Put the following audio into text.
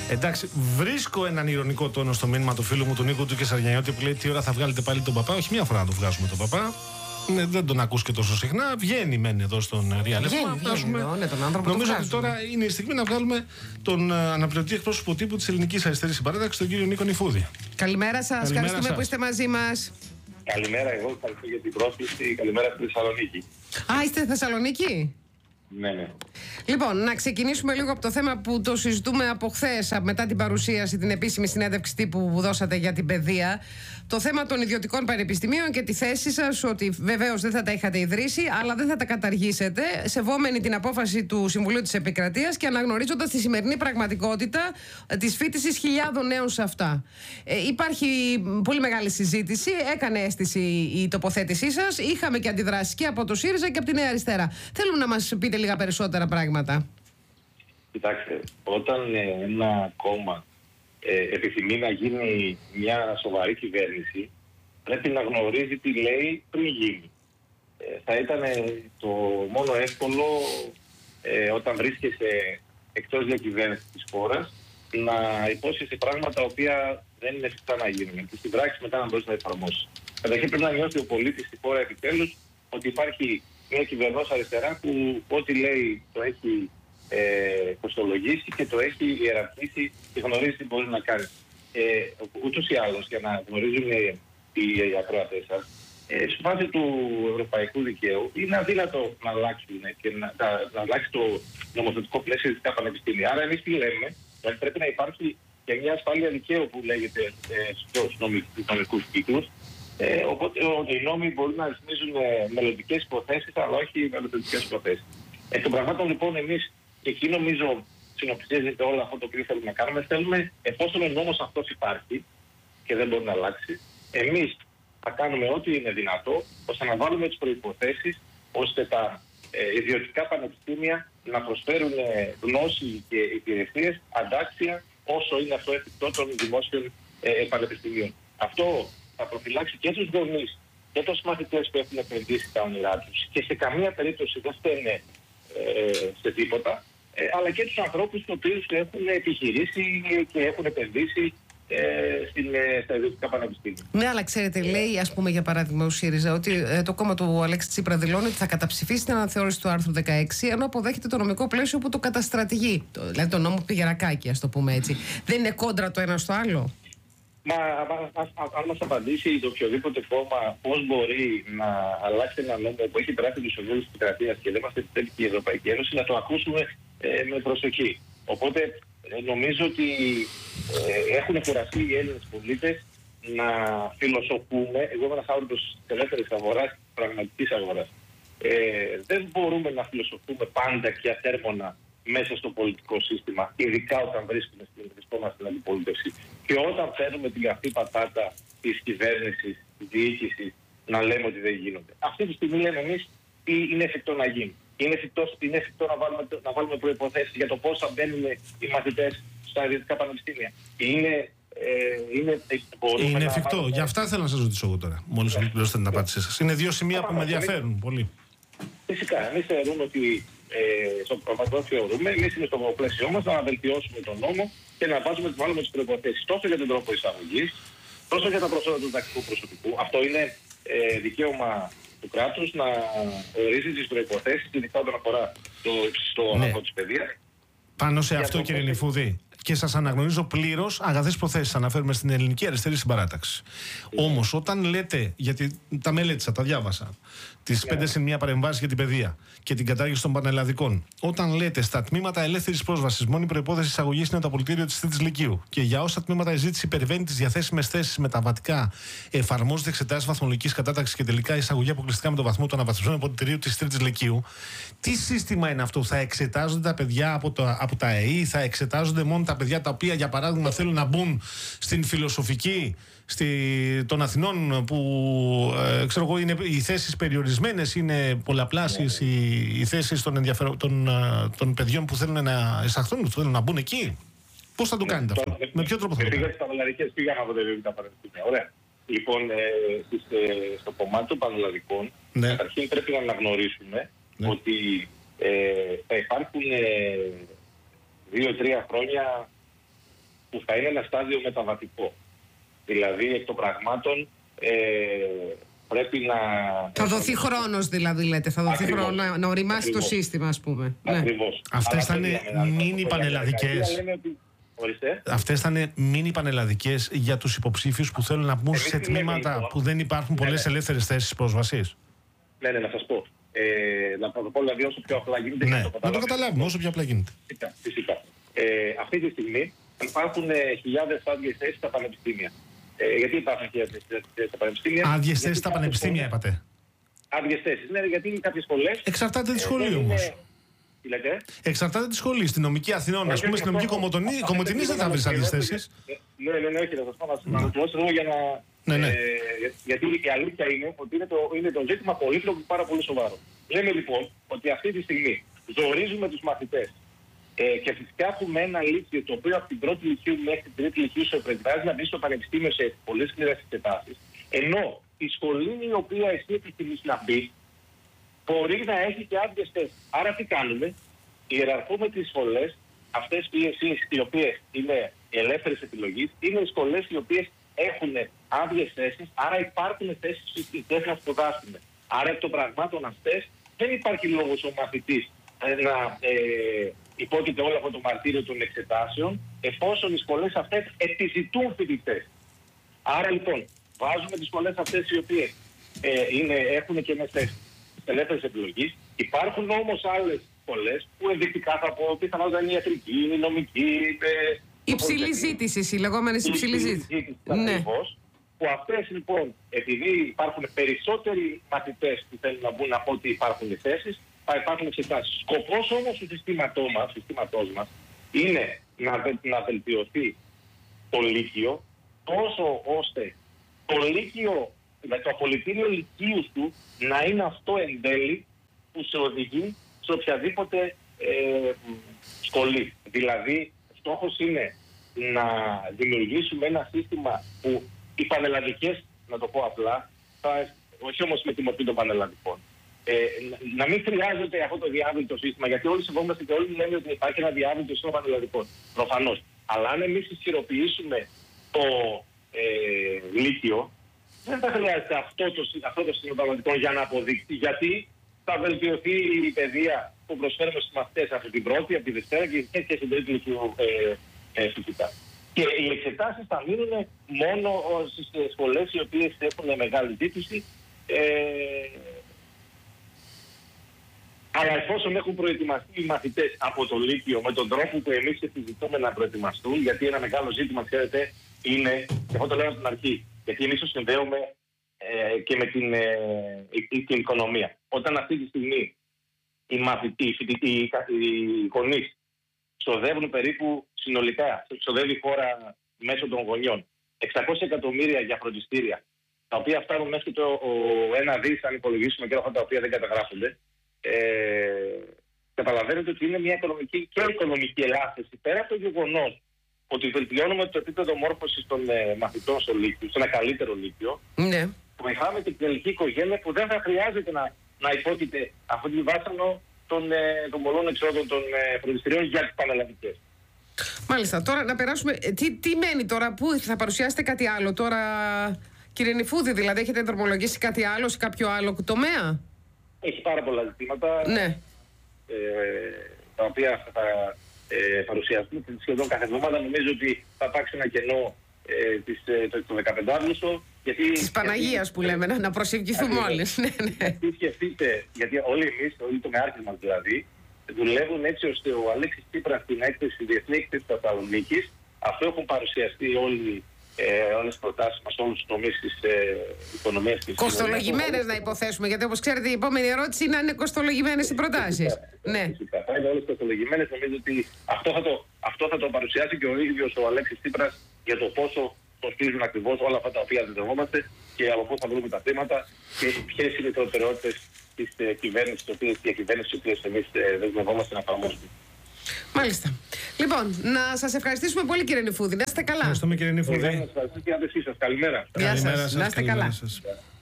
Εντάξει, βρίσκω έναν ηρωνικό τόνο στο μήνυμα του φίλου μου του Νίκου του Κεσαριανιώτη που λέει: τι ώρα θα βγάλετε πάλι τον παπά? Όχι, μία φορά να το βγάζουμε τον παπά. Ναι, δεν τον ακούς και τόσο συχνά. Βγαίνει μεν εδώ στον Real FM. Νομίζω ότι τώρα είναι η στιγμή να βγάλουμε τον αναπληρωτή εκπρόσωπο τύπου της Ελληνικής Αριστερής Συμπαράταξης, τον κύριο Νίκο Νηφούδη. Καλημέρα σας. Ευχαριστούμε που είστε μαζί μας. Καλημέρα, εγώ ευχαριστώ για την πρόσκληση. Καλημέρα στη Θεσσαλονίκη. Α, είστε στη Θεσσαλονίκη? Ναι. Λοιπόν, να ξεκινήσουμε λίγο από το θέμα που το συζητούμε από χθες, μετά την παρουσίαση, την επίσημη συνέντευξη τύπου που δώσατε για την παιδεία. Το θέμα των ιδιωτικών πανεπιστημίων και τη θέση σας ότι βεβαίως δεν θα τα είχατε ιδρύσει, αλλά δεν θα τα καταργήσετε, σεβόμενη την απόφαση του Συμβουλίου της Επικρατείας και αναγνωρίζοντας τη σημερινή πραγματικότητα της φοιτησης χιλιάδων νέων σε αυτά. Υπάρχει πολύ μεγάλη συζήτηση, έκανε αίσθηση η τοποθέτησή σας. Είχαμε και αντιδράσεις και από το ΣΥΡΙΖΑ και από τη Νέα Αριστερά. Θέλουμε να μας πείτε λίγα περισσότερα πράγματα. Κοιτάξτε, όταν ένα κόμμα επιθυμεί να γίνει μια σοβαρή κυβέρνηση, πρέπει να γνωρίζει τι λέει πριν γίνει. Θα ήταν το μόνο εύκολο όταν βρίσκεσαι εκτός διακυβέρνησης της χώρας να υπόσχεσαι πράγματα τα οποία δεν είναι εφικτά να γίνουν και στην πράξη μετά να μπορείς να εφαρμόσεις. Καταρχήν πρέπει να νιώσει ο πολίτης στη χώρα επιτέλους ότι υπάρχει μια κυβερνός αριστερά που ό,τι λέει το έχει κοστολογήσει και το έχει ιεραρχήσει και γνωρίζει τι μπορεί να κάνει. Ούτως ή άλλως, για να γνωρίζουν οι ακροατές σας, στη φάση του ευρωπαϊκού δικαίου είναι αδύνατο να αλλάξουν και να αλλάξει το νομοθετικό πλαίσιο της πανεπιστήμια. Άρα, εμείς τι λέμε, δηλαδή πρέπει να υπάρχει και μια ασφάλεια δικαίου που λέγεται στους νομικούς κύκλους. Οπότε οι νόμοι μπορούν να ρυθμίζουν μελλοντικές υποθέσεις, αλλά όχι μελλοντικές υποθέσεις. Εκ των πραγμάτων, λοιπόν, εμείς, και εκεί νομίζω συνοψίζεται όλο αυτό το οποίο θέλουμε να κάνουμε, θέλουμε, εφόσον ο νόμος αυτός υπάρχει και δεν μπορεί να αλλάξει, εμείς θα κάνουμε ό,τι είναι δυνατό ώστε να βάλουμε τις προϋποθέσεις ώστε τα ιδιωτικά πανεπιστήμια να προσφέρουν γνώση και υπηρεσίες αντάξια όσο είναι αυτό εφικτό των δημόσιων πανεπιστημίων. Αυτό θα προφυλάξει και τους γονείς και τους μαθητές που έχουν επενδύσει τα όνειρά τους και σε καμία περίπτωση δεν φταίνε σε τίποτα, αλλά και τους ανθρώπους οι οποίους έχουν επιχειρήσει και έχουν επενδύσει στα ιδιωτικά πανεπιστήμια. Ναι, αλλά ξέρετε, λέει, ας πούμε, για παράδειγμα, ο ΣΥΡΙΖΑ ότι το κόμμα του Αλέξη Τσίπρα δηλώνει ότι θα καταψηφίσει την αναθεώρηση του άρθρου 16, ενώ αποδέχεται το νομικό πλαίσιο που το καταστρατηγεί. Δηλαδή το νόμο Πηγερακάκη, ας το πούμε έτσι. Δεν είναι κόντρα το ένα στο άλλο? Αν μας απαντήσει το οποιοδήποτε κόμμα πώς μπορεί να αλλάξει ένα νόμο που έχει περάσει του Συμβούλου της Επικρατείας και δεν μας επιτρέπει και η Ευρωπαϊκή Ένωση, να το ακούσουμε με προσοχή. Οπότε νομίζω ότι έχουν κουραστεί οι Έλληνες πολίτες να φιλοσοφούμε. Εγώ είμαι ένας άνθρωπος της ελεύθερης αγοράς, της πραγματικής αγοράς. Δεν μπορούμε να φιλοσοφούμε πάντα και ατέρμονα μέσα στο πολιτικό σύστημα, ειδικά όταν βρισκόμαστε στην αντιπολίτευση. Και όταν φέρνουμε την καυτή πατάτα της κυβέρνησης, της διοίκησης, να λέμε ότι δεν γίνονται. Αυτή τη στιγμή λέμε εμείς τι είναι εφικτό να γίνει. Είναι εφικτό να βάλουμε προϋποθέσεις για το πώς θα μπαίνουν οι μαθητές στα ιδιωτικά πανεπιστήμια. Είναι εφικτό. Γι' αυτά θέλω να σας ρωτήσω εγώ τώρα, μόλις ολοκληρώσετε την απάντησή σας. Είναι δύο σημεία που με ενδιαφέρουν πολύ. Φυσικά, εμείς θεωρούμε ότι εμείς είναι στο πλαίσιο μας να βελτιώσουμε τον νόμο και να βάλουμε τις προϋποθέσεις τόσο για τον τρόπο εισαγωγής, τόσο για τα προσόντα του διδακτικού προσωπικού. Αυτό είναι δικαίωμα του κράτους να ορίζει τις προϋποθέσεις, ειδικά όταν αφορά το ύψιστο αγαθό της παιδείας. Πάνω σε αυτό, κύριε Νηφούδη, και σας αναγνωρίζω πλήρως αγαθές προθέσεις, αναφέρουμε στην Ελληνική Αριστερή Συμπαράταξη. Όμως, όταν λέτε, γιατί τα μελέτησα, τα διάβασα, τις 5+1 παρεμβάσεις για την παιδεία και την κατάργηση των πανελλαδικών, όταν λέτε στα τμήματα ελεύθερης πρόσβασης, μόνη προϋπόθεση εισαγωγής είναι το απολυτήριο της τρίτης λυκείου και για όσα τμήματα η ζήτηση υπερβαίνει τις διαθέσιμες θέσεις μεταβατικά, εφαρμόζεται εξετάσεις βαθμολογικής κατάταξης και τελικά εισαγωγή αποκλειστικά με το βαθμό του αναβαθμισμένου απολυτηρίου της τρίτης λυκείου, τι σύστημα είναι αυτό? Θα εξετάζονται τα παιδιά από τα ΕΗ, θα εξετάζονται μόνο τα παιδιά τα οποία, για παράδειγμα, θέλουν να μπουν στην φιλοσοφική των Αθηνών, που ξέρω εγώ, είναι οι θέσεις περιορισμένες, είναι πολλαπλάσεις οι θέσεις των παιδιών που θέλουν να εισαχθούν, που θέλουν να μπουν εκεί. Πώς θα το κάνετε αυτό? Με ποιο τρόπο θα το κάνετε? Πήγα από τα πανεπιστήμια. Ωραία. Λοιπόν, στο κομμάτι των πανελλαδικών, καταρχήν πρέπει να αναγνωρίσουμε ότι θα υπάρχουν 2-3 χρόνια που θα είναι ένα στάδιο μεταβατικό. Δηλαδή, εκ των πραγμάτων πρέπει να... Θα δοθεί χρόνος δηλαδή, λέτε. Θα δοθεί χρόνο να οριμάσει το σύστημα, ας πούμε. Ακριβώς. Αυτές θα είναι μίνι πανελλαδικές. Αυτές θα είναι μίνι πανελλαδικές για τους υποψήφιους που θέλουν να μπουν σε τμήματα που δεν υπάρχουν πολλές ελεύθερες θέσεις πρόσβασης. Ναι, να σας πω. Να το πω δηλαδή όσο πιο απλά γίνεται. Ναι, να το καταλάβουμε όσο πιο απλά γίνεται. Φυσικά. Αυτή τη στιγμή υπάρχουν χιλιάδες άδειες θέσεις στα πανεπιστήμια. Γιατί υπάρχουν χιλιάδες θέσεις στα πανεπιστήμια? Άδειες θέσεις στα πανεπιστήμια, είπατε. Άδειες θέσεις. Ναι, γιατί είναι κάποιες σχολές. Εξαρτάται τη σχολή όμως. Τι λέτε? Εξαρτάται τη σχολή. Στην νομική Αθηνών, ας πούμε, στην νομική Κομοτηνή δεν θα βρει άδειες θέσεις. Ναι, όχι, θα σας πω να το δώσω για να. Ναι. Γιατί η αλήθεια είναι ότι είναι το ζήτημα πολύπλοκο και πάρα πολύ σοβαρό. Λέμε λοιπόν ότι αυτή τη στιγμή ζορίζουμε τους μαθητές και φτιάχνουμε ένα λύκειο το οποίο από την πρώτη λυκείου μέχρι την τρίτη λυκείου σε προετοιμάζει να μπει στο πανεπιστήμιο σε πολλές σκληρές εξετάσεις. Ενώ η σχολή η οποία εσύ επιθυμείς να μπει μπορεί να έχει και άδειες θέσεις. Άρα τι κάνουμε? Ιεραρχούμε τις σχολές, αυτές οι οποίες είναι ελεύθερες επιλογής, είναι οι σχολές οι οποίες έχουν άδειες θέσεις, άρα υπάρχουν θέσεις φοιτητές να σπουδάσουν. Άρα εκ των πραγμάτων αυτές δεν υπάρχει λόγος ο μαθητής να υπόκειται όλο αυτό το μαρτύριο των εξετάσεων, εφόσον οι σχολές αυτές επιζητούν φοιτητές. Άρα λοιπόν βάζουμε τις σχολές αυτές οι οποίες έχουν και μες θέσεις ελεύθερης επιλογής. Υπάρχουν όμως άλλες σχολές που ενδεικτικά θα πω πιθανότατα είναι η ιατρική, είναι η νομική. Υψηλή ζήτηση, οι λεγόμενες υψηλή ζήτηση. Ναι. Που αυτές λοιπόν, επειδή υπάρχουν περισσότεροι μαθητές που θέλουν να μπουν από ότι υπάρχουν θέσεις, θα υπάρχουν εξετάσεις. Σκοπός όμως του συστήματός μας είναι να βελτιωθεί το λύκειο, τόσο ώστε το λύκειο, το απολυτήριο λυκείου του να είναι αυτό εν τέλει που σε οδηγεί σε οποιαδήποτε σχολή. Δηλαδή, στόχος είναι να δημιουργήσουμε ένα σύστημα που οι πανελλαδικές, να το πω απλά, όχι όμως με τη μορφή των πανελλαδικών, να μην χρειάζεται αυτό το διάβλητο σύστημα, γιατί όλοι σεβόμαστε και όλοι λέμε ότι υπάρχει ένα διάβλητο σύστημα πανελλαδικών. Προφανώς. Αλλά αν εμείς ισχυροποιήσουμε το λύκειο, δεν θα χρειάζεται αυτό το σύστημα πανελλαδικών για να αποδείξει, γιατί θα βελτιωθεί η παιδεία που προσφέρουμε στους μαθητές από την πρώτη, από τη Δευτέρα και στην τρίτη λυκείου φυσικά. Και οι εξετάσεις θα μείνουν μόνο στις σχολές οι οποίες έχουν μεγάλη ζήτηση. Αλλά εφόσον έχουν προετοιμαστεί οι μαθητές από το Λύκειο με τον τρόπο που εμείς επιζητούμε να προετοιμαστούν, γιατί ένα μεγάλο ζήτημα, ξέρετε, είναι, και αυτό το λέω από την αρχή, γιατί εμείς το συνδέουμε και με την οικονομία. Όταν αυτή τη στιγμή οι γονείς ξοδεύουν περίπου συνολικά, ξοδεύει η χώρα μέσω των γονιών 600 εκατομμύρια για φροντιστήρια, τα οποία φτάνουν μέχρι το 1 δις, αν υπολογίσουμε και όλα αυτά τα οποία δεν καταγράφονται. Καταλαβαίνετε ότι είναι μια οικονομική ελάφρυνση, πέρα από το γεγονός ότι βελτιώνουμε το επίπεδο μόρφωσης των μαθητών στο Λύκειο, σε ένα καλύτερο Λύκειο. Ναι. Βοηθάμε και την ελληνική οικογένεια που δεν θα χρειάζεται να υπόκειται αυτή τη βάσανο των πολλών εξόδων των φροντιστηρίων για τις πανελλαδικές. Μάλιστα. Τώρα να περάσουμε. Τι μένει τώρα, πού θα παρουσιάσετε κάτι άλλο τώρα, κύριε Νηφούδη, δηλαδή έχετε δρομολογήσει κάτι άλλο σε κάποιο άλλο τομέα? Έχει πάρα πολλά ζητήματα, ναι, τα οποία θα παρουσιαστούν σχεδόν κάθε εβδομάδα. Νομίζω ότι θα υπάρξει ένα κενό το 15 Αύγουστο. Της Παναγίας που λέμε, να προσευχηθούμε όλοι. Γιατί σκεφτείτε, γιατί όλοι εμείς, όλοι το μεάρχες μας δηλαδή, δουλεύουν έτσι ώστε ο Αλέξης Τσίπρας στην έκθεση, διεθνή έκθεση της Θεσσαλονίκης, αυτό έχουν παρουσιαστεί όλες τις προτάσεις μας, όλους τους τομείς της οικονομίας της. Κοστολογημένες να υποθέσουμε, γιατί όπως ξέρετε η επόμενη ερώτηση είναι αν είναι κοστολογημένες οι προτάσεις. Ναι. Φυσικά, θα είναι όλες κοστολογημένες. Νομίζω ότι αυτό θα το παρουσιάσει και ο ίδιος ο Αλέξης Τσίπρας για το πόσο κοστίζουν ακριβώς όλα αυτά τα οποία δεδομόμαστε και από πού θα βρούμε τα θέματα και ποιες είναι οι προτεραιότητες της κυβέρνησης, τις διακυβέρνησης, τις οποίες εμείς δεσμευόμαστε να εφαρμόσουμε. Μάλιστα. Λοιπόν, να σας ευχαριστήσουμε πολύ, κύριε Νηφούδη. Να είστε καλά. Ευχαριστούμε, κύριε Νηφούδη. Ευχαριστώ και εσείς σας. Καλημέρα. Γεια σας. Να είστε καλά.